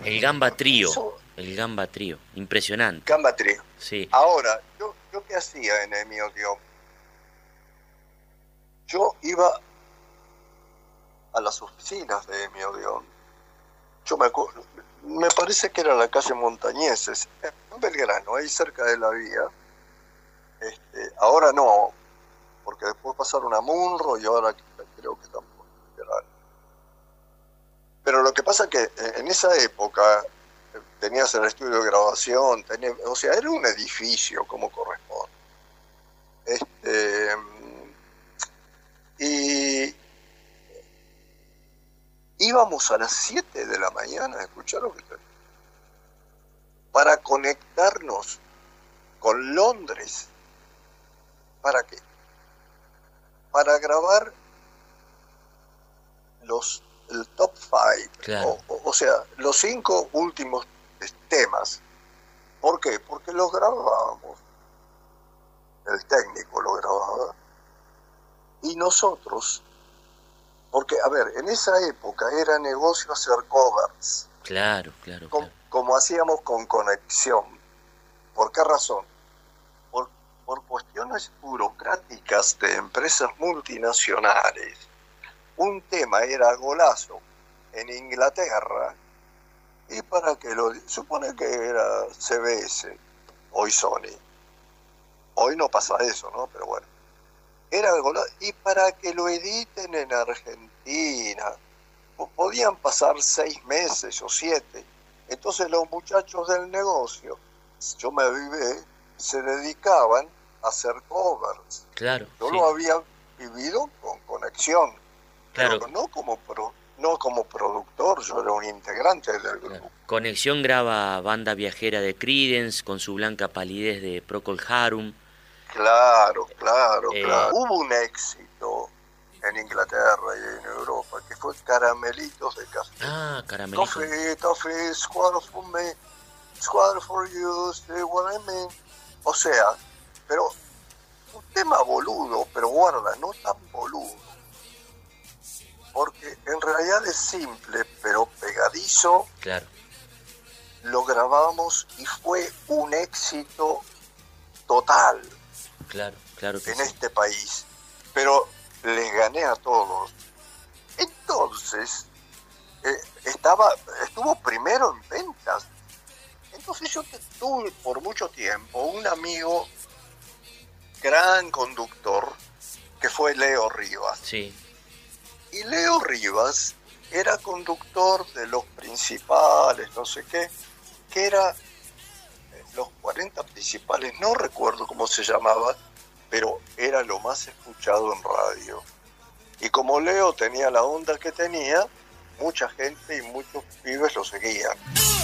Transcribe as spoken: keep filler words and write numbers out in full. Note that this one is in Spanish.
El Gamba Trío. Eso, El Gamba Trío. Impresionante. Gamba Trio. Sí. Ahora, yo, yo qué hacía en el mío, tío. Yo iba a las oficinas de mi Odeón. Yo me acuerdo, me parece que era la calle Montañeses, en Belgrano, ahí cerca de la vía. Este, ahora no, porque después pasaron a Munro y ahora creo que tampoco. Pero lo que pasa es que en esa época tenías el estudio de grabación, tenía, o sea, era un edificio como corresponde. Este, y íbamos a las siete de la mañana a escuchar lo que te... para conectarnos con Londres. ¿Para qué? Para grabar los el top five, Claro. o, o, o sea, los cinco últimos temas. ¿Por qué? Porque los grabábamos. El técnico lo grababa. Y nosotros, porque, a ver, en esa época era negocio hacer covers. Claro, claro, Como, claro. como hacíamos con Conexión. ¿Por qué razón? Por, por cuestiones burocráticas de empresas multinacionales. Un tema era Golazo en Inglaterra y para que lo... supone que era C B S, hoy Sony. Hoy no pasa eso, ¿no? Pero bueno. Era Golazo y para que lo editen en Argentina podían pasar seis meses o siete. Entonces los muchachos del negocio, yo me avivé, se dedicaban a hacer covers. Claro, Yo sí. lo había vivido con Conexión. Claro. Pero no como pro, no como productor, yo era un integrante del grupo. Claro. Conexión graba Banda Viajera de Creedence con Su Blanca Palidez de Procol Harum. Claro, claro, Eh, claro. Hubo un éxito en Inglaterra y en Europa que fue Caramelitos de Café. Ah, Caramelitos. Toffee, toffee, square for me, square for you, see what I mean. O sea, pero un tema boludo, pero guarda, no tan boludo. Porque en realidad es simple, pero pegadizo. Claro. Lo grabamos y fue un éxito total. Claro, claro que en sí. este país. Pero les gané a todos. Entonces, eh, estaba, estuvo primero en ventas. Entonces yo tuve por mucho tiempo un amigo, gran conductor, que fue Leo Rivas. Sí. Y Leo Rivas era conductor de los principales, no sé qué, que era los cuarenta principales, no recuerdo cómo se llamaba, pero era lo más escuchado en radio. Y como Leo tenía la onda que tenía, mucha gente y muchos pibes lo seguían.